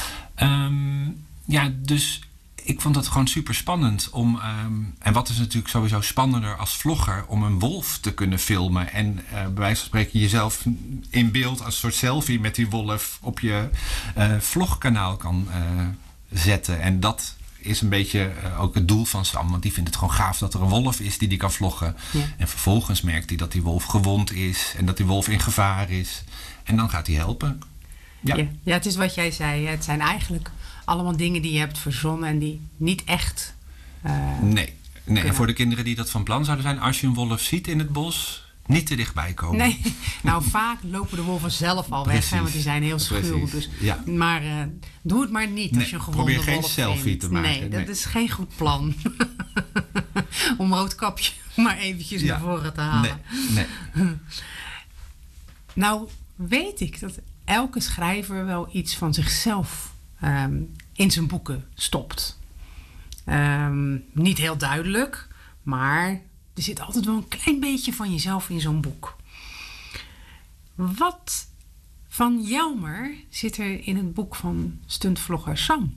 Dus ik vond het gewoon super spannend om... en wat is natuurlijk sowieso spannender als vlogger... om een wolf te kunnen filmen. En bij wijze van spreken jezelf in beeld als een soort selfie met die wolf... op je vlogkanaal kan zetten. En dat is een beetje ook het doel van Sam. Want die vindt het gewoon gaaf dat er een wolf is die kan vloggen. Ja. En vervolgens merkt hij dat die wolf gewond is. En dat die wolf in gevaar is. En dan gaat hij helpen. Ja, het is wat jij zei. Het zijn eigenlijk allemaal dingen die je hebt verzonnen en die niet echt... Nee, en voor de kinderen die dat van plan zouden zijn... als je een wolf ziet in het bos, niet te dichtbij komen. Nee, nou vaak lopen de wolven zelf al weg, hè, want die zijn heel schuw. Dus, maar doe het maar niet als je een gewonde wolf vindt. Probeer geen selfie te maken. Nee, dat is geen goed plan. Om Roodkapje maar eventjes naar voren te halen. Nee. Nou weet ik dat elke schrijver wel iets van zichzelf in zijn boeken stopt. Niet heel duidelijk, maar er zit altijd wel een klein beetje van jezelf in zo'n boek. Wat van Jelmer zit er in het boek van stuntvlogger Sam?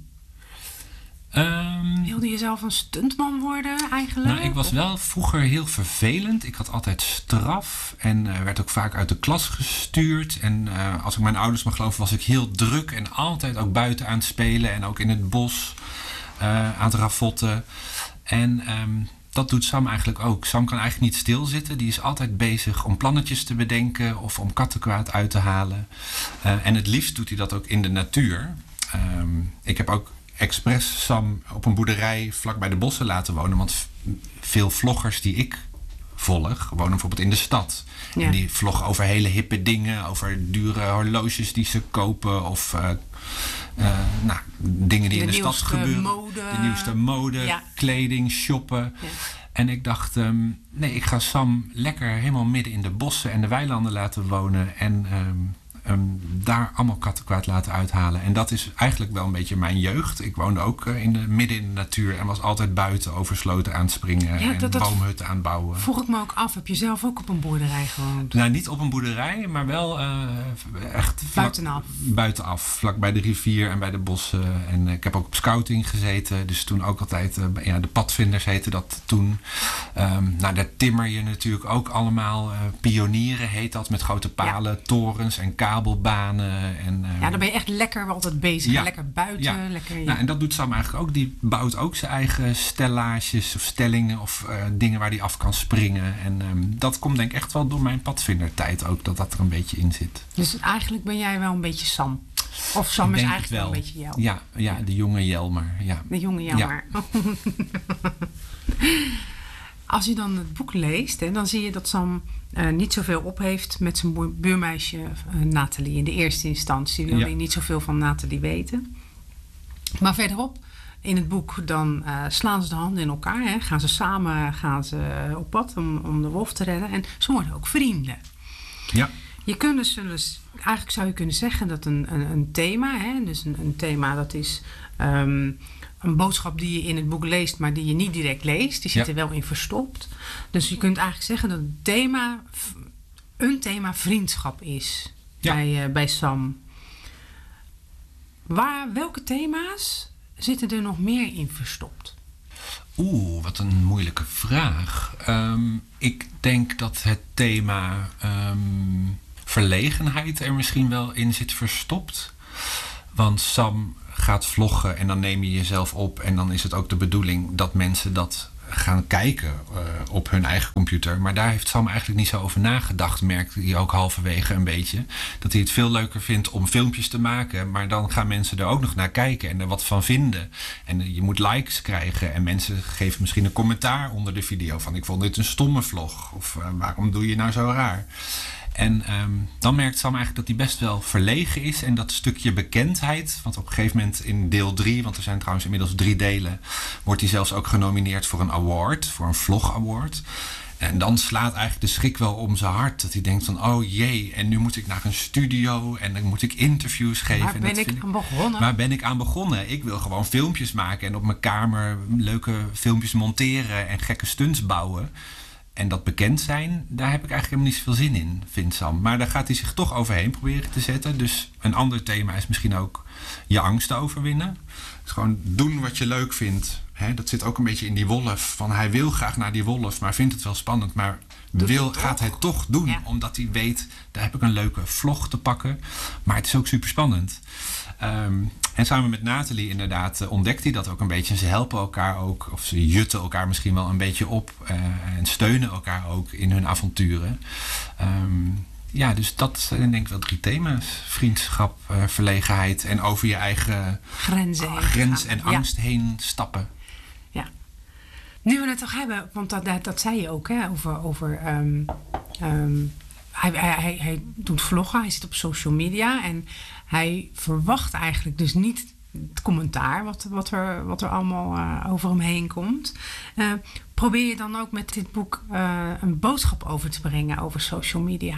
Wilde je zelf een stuntman worden eigenlijk? Nou, ik was wel vroeger heel vervelend. Ik had altijd straf en werd ook vaak uit de klas gestuurd. En als ik mijn ouders mag geloven, was ik heel druk en altijd ook buiten aan het spelen. En ook in het bos aan het ravotten. En dat doet Sam eigenlijk ook. Sam kan eigenlijk niet stilzitten. Die is altijd bezig om plannetjes te bedenken of om kattenkwaad uit te halen. En het liefst doet hij dat ook in de natuur. Ik heb ook expres Sam op een boerderij vlak bij de bossen laten wonen. Want veel vloggers die ik volg, wonen bijvoorbeeld in de stad. Ja. En die vloggen over hele hippe dingen. Over dure horloges die ze kopen. Of dingen die in de stad gebeuren. De nieuwste mode, kleding, shoppen. Ja. En ik dacht, ik ga Sam lekker helemaal midden in de bossen en de weilanden laten wonen. En daar allemaal kattenkwaad laten uithalen. En dat is eigenlijk wel een beetje mijn jeugd. Ik woonde ook midden in de natuur en was altijd buiten over sloten aan het springen en boomhutten aan het bouwen. Vroeg ik me ook af, heb je zelf ook op een boerderij gewoond? Nou, niet op een boerderij, maar wel echt buitenaf. Vlak bij de rivier en bij de bossen. En ik heb ook op scouting gezeten. Dus toen ook altijd, de padvinders heette dat toen. Daar timmer je natuurlijk ook allemaal. Pionieren heet dat, met grote palen, torens en kabelbanen. En, dan ben je echt lekker altijd bezig. Ja. Lekker buiten. Ja. Lekker, Nou, en dat doet Sam eigenlijk ook. Die bouwt ook zijn eigen stellages of stellingen of dingen waar hij af kan springen. En dat komt denk ik echt wel door mijn padvindertijd ook, dat er een beetje in zit. Dus eigenlijk ben jij wel een beetje Sam? Of Sam is eigenlijk wel een beetje Jelmer? Ja, de jonge Jelmer. Ja. De jonge Jelmer. Ja. Als je dan het boek leest, dan zie je dat Sam niet zoveel op heeft met zijn buurmeisje Nathalie. In de eerste instantie wilde hij niet zoveel van Nathalie weten. Maar verderop in het boek dan slaan ze de handen in elkaar. Hè. Gaan ze samen op pad om de wolf te redden. En ze worden ook vrienden. Ja. Je kunt dus eigenlijk zou je kunnen zeggen dat een thema, hè, dus een thema dat is een boodschap die je in het boek leest, maar die je niet direct leest. Die zit er wel in verstopt. Dus je kunt eigenlijk zeggen dat een thema vriendschap is bij Sam. Welke thema's zitten er nog meer in verstopt? Wat een moeilijke vraag. Ik denk dat het thema verlegenheid er misschien wel in zit verstopt. Want Sam gaat vloggen en dan neem je jezelf op. En dan is het ook de bedoeling dat mensen dat gaan kijken op hun eigen computer. Maar daar heeft Sam eigenlijk niet zo over nagedacht, merkte hij ook halverwege een beetje. Dat hij het veel leuker vindt om filmpjes te maken. Maar dan gaan mensen er ook nog naar kijken en er wat van vinden. En je moet likes krijgen. En mensen geven misschien een commentaar onder de video van ik vond dit een stomme vlog. Of waarom doe je nou zo raar? En dan merkt Sam eigenlijk dat hij best wel verlegen is. En dat stukje bekendheid, want op een gegeven moment in deel 3... want er zijn trouwens inmiddels 3 delen... wordt hij zelfs ook genomineerd voor een award, voor een vlog award. En dan slaat eigenlijk de schrik wel om zijn hart. Dat hij denkt van, oh jee, en nu moet ik naar een studio... en dan moet ik interviews geven. Waar ben ik aan begonnen? Ik wil gewoon filmpjes maken en op mijn kamer leuke filmpjes monteren... en gekke stunts bouwen. En dat bekend zijn, daar heb ik eigenlijk helemaal niet zoveel zin in, vindt Sam. Maar daar gaat hij zich toch overheen proberen te zetten. Dus een ander thema is misschien ook je angsten overwinnen. Dus gewoon doen wat je leuk vindt. Dat zit ook een beetje in die wolf. Van hij wil graag naar die wolf, maar vindt het wel spannend. Maar gaat hij toch doen, omdat hij weet... daar heb ik een leuke vlog te pakken. Maar het is ook super spannend. En samen met Nathalie inderdaad ontdekt hij dat ook een beetje. Ze helpen elkaar ook, of ze jutten elkaar misschien wel een beetje op. En steunen elkaar ook in hun avonturen. Dus dat zijn denk ik wel 3 thema's. Vriendschap, verlegenheid en over je eigen grens en angst heen stappen. Ja. Nu we het toch hebben, want dat zei je ook, hè, over hij doet vloggen, hij zit op social media en hij verwacht eigenlijk dus niet het commentaar wat er allemaal over hem heen komt. Probeer je dan ook met dit boek een boodschap over te brengen over social media?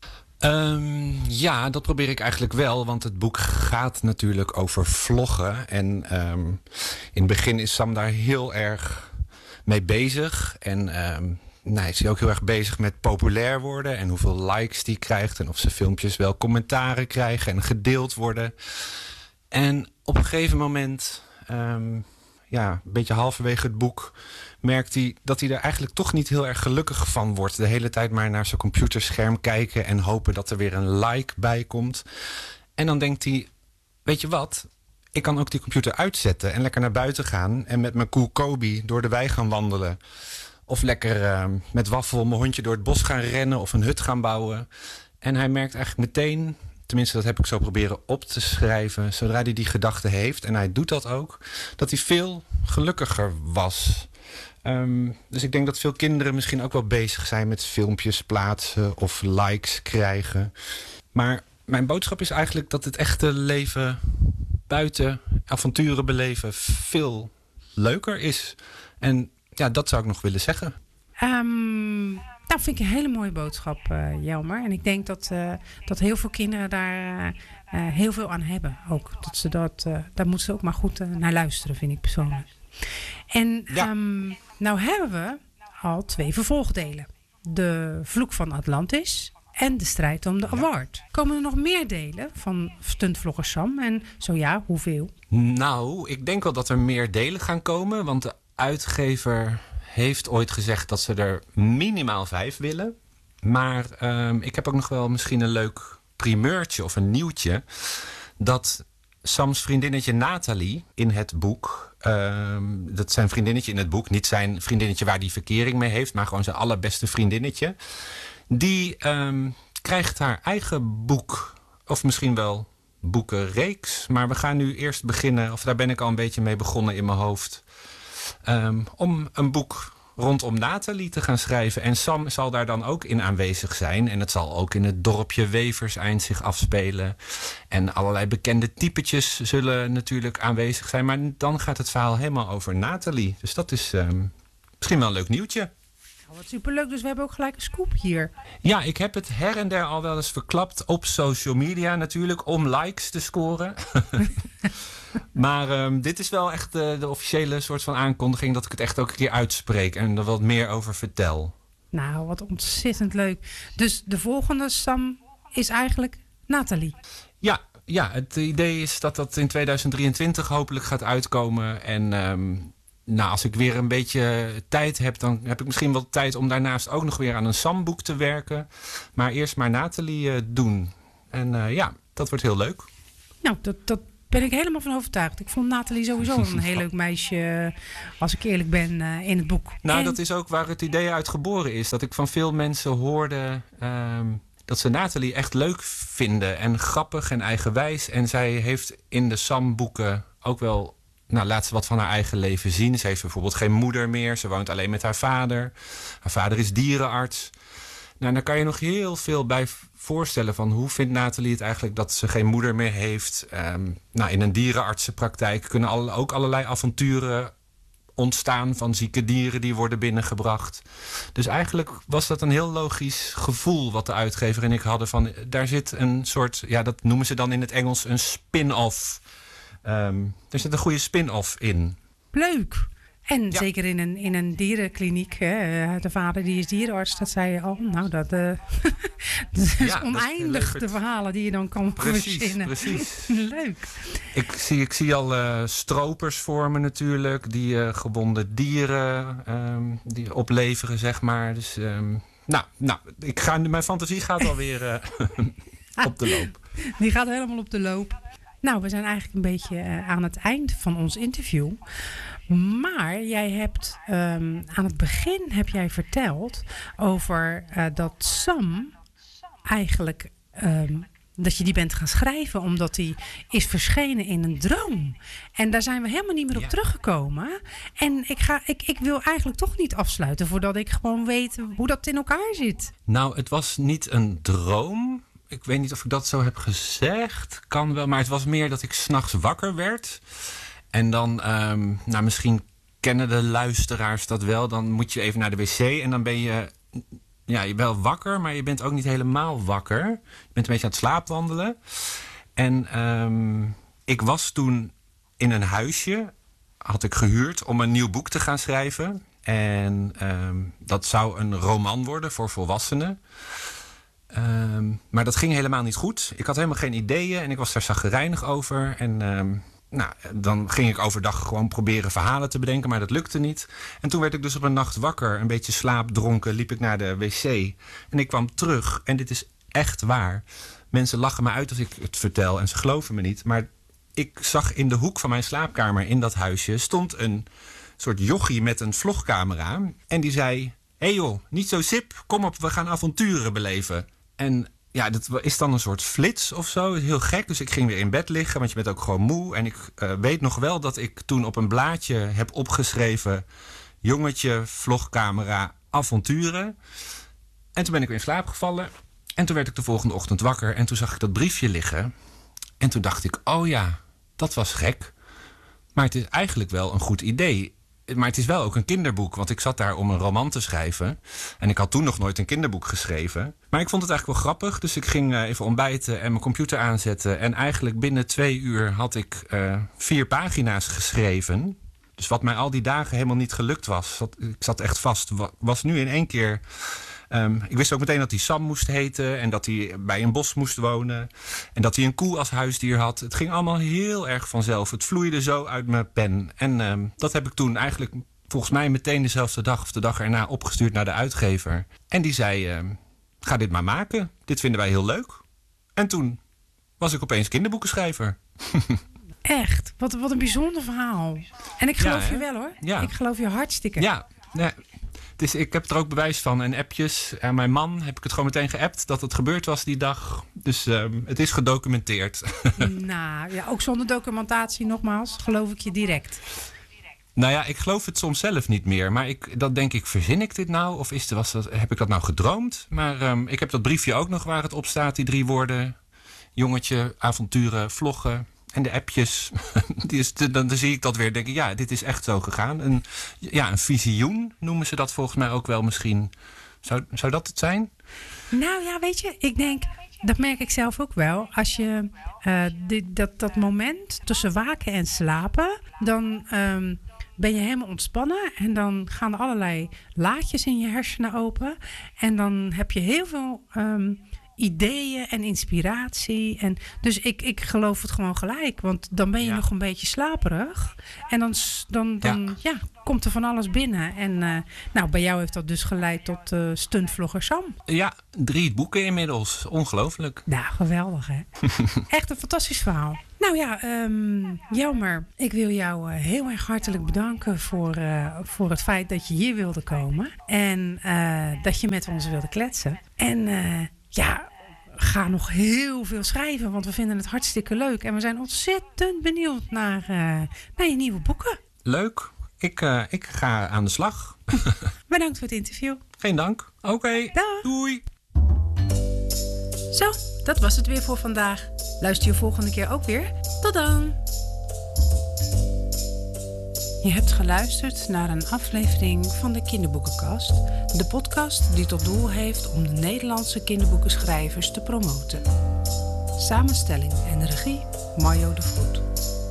Ja, dat probeer ik eigenlijk wel, want het boek gaat natuurlijk over vloggen. En in het begin is Sam daar heel erg mee bezig. En hij is ook heel erg bezig met populair worden en hoeveel likes die krijgt en of zijn filmpjes wel commentaren krijgen en gedeeld worden. En op een gegeven moment, een beetje halverwege het boek, merkt hij dat hij er eigenlijk toch niet heel erg gelukkig van wordt. De hele tijd maar naar zijn computerscherm kijken en hopen dat er weer een like bij komt. En dan denkt hij, weet je wat, ik kan ook die computer uitzetten en lekker naar buiten gaan en met mijn koe Kobe door de wei gaan wandelen. Of lekker met Waffel mijn hondje door het bos gaan rennen of een hut gaan bouwen. En hij merkt eigenlijk meteen, tenminste dat heb ik zo proberen op te schrijven, zodra hij die gedachte heeft, en hij doet dat ook, dat hij veel gelukkiger was. Dus ik denk dat veel kinderen misschien ook wel bezig zijn met filmpjes plaatsen of likes krijgen. Maar mijn boodschap is eigenlijk dat het echte leven buiten, avonturen beleven, veel leuker is. En ja, dat zou ik nog willen zeggen. Dat vind ik een hele mooie boodschap, Jelmer. En ik denk dat heel veel kinderen daar heel veel aan hebben. Ook. Daar moeten ze ook maar goed naar luisteren, vind ik persoonlijk. En nou hebben we al 2 vervolgdelen. De Vloek van Atlantis en de strijd om de award. Komen er nog meer delen van stuntvlogger Sam? En zo ja, hoeveel? Nou, ik denk wel dat er meer delen gaan komen. Want de uitgever heeft ooit gezegd dat ze er minimaal 5 willen. Maar ik heb ook nog wel misschien een leuk primeurtje of een nieuwtje. Dat Sams vriendinnetje Nathalie in het boek, dat zijn vriendinnetje in het boek, niet zijn vriendinnetje waar die verkering mee heeft, maar gewoon zijn allerbeste vriendinnetje. Die krijgt haar eigen boek, of misschien wel boekenreeks. Maar we gaan nu eerst beginnen, of daar ben ik al een beetje mee begonnen in mijn hoofd, om een boek rondom Nathalie te gaan schrijven. En Sam zal daar dan ook in aanwezig zijn. En het zal ook in het dorpje Weverseind zich afspelen. En allerlei bekende typetjes zullen natuurlijk aanwezig zijn. Maar dan gaat het verhaal helemaal over Nathalie. Dus dat is misschien wel een leuk nieuwtje. Nou, wat superleuk. Dus we hebben ook gelijk een scoop hier. Ja, ik heb het her en der al wel eens verklapt op social media natuurlijk, om likes te scoren. Maar dit is wel echt de officiële soort van aankondiging, dat ik het echt ook een keer uitspreek en er wat meer over vertel. Nou, wat ontzettend leuk. Dus de volgende, Sam, is eigenlijk Nathalie. Ja, het idee is dat in 2023 hopelijk gaat uitkomen. En als ik weer een beetje tijd heb, dan heb ik misschien wel tijd om daarnaast ook nog weer aan een Sam-boek te werken. Maar eerst maar Nathalie doen. En dat wordt heel leuk. Nou, dat ben ik helemaal van overtuigd. Ik vond Nathalie sowieso een heel leuk meisje, als ik eerlijk ben, in het boek. Nou, dat is ook waar het idee uit geboren is. Dat ik van veel mensen hoorde dat ze Nathalie echt leuk vinden. En grappig en eigenwijs. En zij heeft in de Sam-boeken ook wel... laat ze wat van haar eigen leven zien. Ze heeft bijvoorbeeld geen moeder meer. Ze woont alleen met haar vader. Haar vader is dierenarts. Nou, daar kan je nog heel veel bij voorstellen van hoe vindt Nathalie het eigenlijk dat ze geen moeder meer heeft. In een dierenartsenpraktijk kunnen ook allerlei avonturen ontstaan van zieke dieren die worden binnengebracht. Dus eigenlijk was dat een heel logisch gevoel wat de uitgever en ik hadden van daar zit een soort, dat noemen ze dan in het Engels een spin-off. Er zit een goede spin-off in. Leuk. En zeker in een dierenkliniek. Hè, de vader die is dierenarts. Dat zei je al. Nou, dat is oneindig de verhalen die je dan kan verzinnen. Precies. Leuk. Ik zie al stropers voor me natuurlijk. Die gewonde dieren die opleveren, zeg maar. Dus mijn fantasie gaat alweer op de loop. Die gaat helemaal op de loop. Nou, we zijn eigenlijk een beetje aan het eind van ons interview. Maar jij hebt aan het begin heb jij verteld over dat Sam eigenlijk... dat je die bent gaan schrijven omdat die is verschenen in een droom. En daar zijn we helemaal niet meer op teruggekomen. En ik wil eigenlijk toch niet afsluiten voordat ik gewoon weet hoe dat in elkaar zit. Nou, het was niet een droom. Ik weet niet of ik dat zo heb gezegd. Kan wel, maar het was meer dat ik 's nachts wakker werd. En dan, misschien kennen de luisteraars dat wel. Dan moet je even naar de wc en dan ben je... je bent wel wakker, maar je bent ook niet helemaal wakker. Je bent een beetje aan het slaapwandelen. En ik was toen in een huisje, had ik gehuurd om een nieuw boek te gaan schrijven. En dat zou een roman worden voor volwassenen. Maar dat ging helemaal niet goed. Ik had helemaal geen ideeën en ik was daar chagrijnig over. En dan ging ik overdag gewoon proberen verhalen te bedenken, maar dat lukte niet. En toen werd ik dus op een nacht wakker, een beetje slaapdronken, liep ik naar de wc. En ik kwam terug, en dit is echt waar. Mensen lachen me uit als ik het vertel en ze geloven me niet. Maar ik zag in de hoek van mijn slaapkamer in dat huisje stond een soort jochie met een vlogcamera. En die zei, hey joh, niet zo sip, kom op, we gaan avonturen beleven. En dat is dan een soort flits of zo. Heel gek. Dus ik ging weer in bed liggen, want je bent ook gewoon moe. En ik weet nog wel dat ik toen op een blaadje heb opgeschreven... jongetje, vlogcamera, avonturen. En toen ben ik weer in slaap gevallen. En toen werd ik de volgende ochtend wakker. En toen zag ik dat briefje liggen. En toen dacht ik, oh ja, dat was gek. Maar het is eigenlijk wel een goed idee. Maar het is wel ook een kinderboek, want ik zat daar om een roman te schrijven. En ik had toen nog nooit een kinderboek geschreven. Maar ik vond het eigenlijk wel grappig, dus ik ging even ontbijten en mijn computer aanzetten. En eigenlijk binnen 2 uur had ik 4 pagina's geschreven. Dus wat mij al die dagen helemaal niet gelukt was. Ik zat echt vast, was nu in 1 keer... ik wist ook meteen dat hij Sam moest heten en dat hij bij een bos moest wonen. En dat hij een koe als huisdier had. Het ging allemaal heel erg vanzelf. Het vloeide zo uit mijn pen. En dat heb ik toen eigenlijk volgens mij meteen dezelfde dag of de dag erna opgestuurd naar de uitgever. En die zei, ga dit maar maken. Dit vinden wij heel leuk. En toen was ik opeens kinderboekenschrijver. Echt? Wat een bijzonder verhaal. En ik geloof je wel hoor. Ja. Ik geloof je hartstikke. Ja, ik heb er ook bewijs van. En appjes. Aan mijn man heb ik het gewoon meteen geappt dat het gebeurd was die dag. Dus het is gedocumenteerd. Nou, ja, ook zonder documentatie nogmaals. Geloof ik je direct. Nou ja, ik geloof het soms zelf niet meer. Maar dat denk ik, verzin ik dit nou? Of heb ik dat nou gedroomd? Maar ik heb dat briefje ook nog waar het op staat. Die 3 woorden. Jongetje, avonturen, vloggen. En de appjes, dan zie ik dat weer denken, ja, dit is echt zo gegaan. Een visioen noemen ze dat volgens mij ook wel misschien. Zou dat het zijn? Nou ja, weet je, ik denk, dat merk ik zelf ook wel. Als je dat moment tussen waken en slapen, dan ben je helemaal ontspannen. En dan gaan er allerlei laadjes in je hersenen open. En dan heb je heel veel ideeën en inspiratie. En dus ik geloof het gewoon gelijk. Want dan ben je nog een beetje slaperig. En dan komt er van alles binnen. En bij jou heeft dat dus geleid tot stuntvlogger Sam. Ja, 3 boeken inmiddels. Ongelooflijk. Nou, geweldig hè. Echt een fantastisch verhaal. Nou ja, Jelmer, ik wil jou heel erg hartelijk bedanken voor het feit dat je hier wilde komen. En dat je met ons wilde kletsen. En ga nog heel veel schrijven, want we vinden het hartstikke leuk. En we zijn ontzettend benieuwd naar je nieuwe boeken. Leuk. Ik ga aan de slag. Bedankt voor het interview. Geen dank. Oké. Doei. Zo, dat was het weer voor vandaag. Luister je volgende keer ook weer. Tot dan. Je hebt geluisterd naar een aflevering van de Kinderboekenkast. De podcast die tot doel heeft om de Nederlandse kinderboekenschrijvers te promoten. Samenstelling en regie Mario de Vroet.